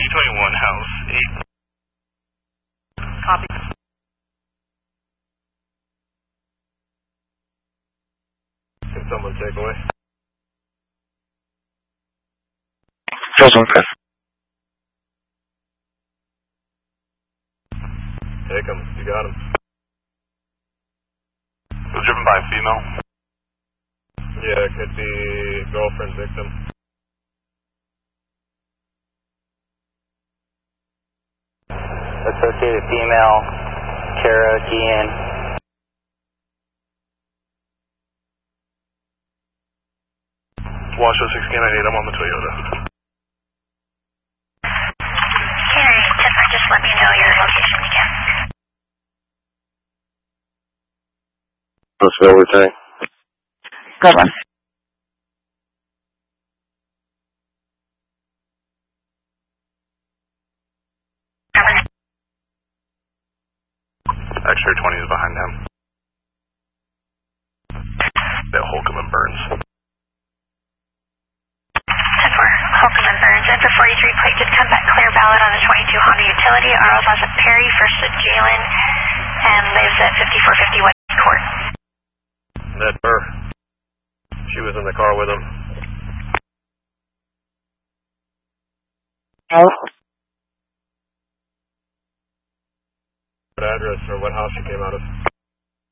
221 house 8. Copy. Can someone take away? Just one fifth. Take him. You got him. Was driven by a female? Yeah, it could be girlfriend victim. Associated female, Kara Guillen. Washoe 1698, I'm on the Toyota. Henry, just let me know your location again. Let's go return. Good one. X-ray 20 is behind him. That Holcomb and Burns. 10-4, Holcomb and Burns. At the 43 plate, did come back clear ballot on a 22 Honda Utility. Arles has a Perry, first to Jalen, and lives at 5450 West Court. That's her. She was in the car with him. Oh. What address or what house she came out of?